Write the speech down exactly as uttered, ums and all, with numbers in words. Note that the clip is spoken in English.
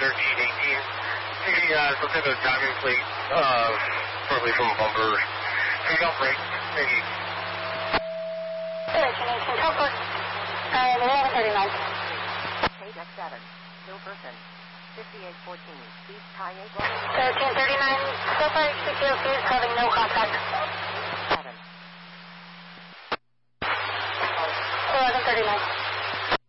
thirteen eighteen. Maybe uh, some type of timing plate, uh, probably from a bumper. Take off right. Thank you. thirteen eighteen, Telford. Uh, eleven thirty-nine. Page X seven. Still person. fifty-eight fourteen. East Highway. thirteen thirty-nine. So far, C T O C is having no contact.